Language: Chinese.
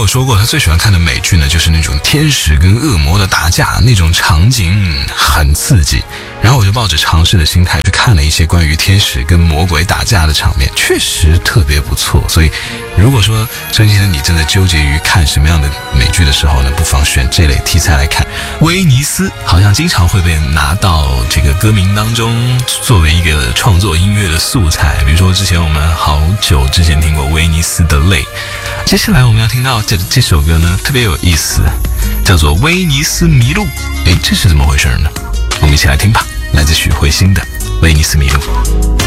说过，他最喜欢看的美剧呢，就是那种天使跟恶魔的打架，那种场景很刺激。然后我就抱着尝试的心态去看了一些关于天使跟魔鬼打架的场面，确实特别不错。所以如果说真心你正在纠结于看什么样的美剧的时候呢，不妨选这类题材来看。威尼斯好像经常会被拿到这个歌名当中作为一个创作音乐的素材，比如说之前我们好久之前听过威尼斯的泪。接下来我们要听到这首歌呢特别有意思，叫做威尼斯迷路。这是怎么回事呢？我们一起来听吧，来自许慧欣的威尼斯迷路。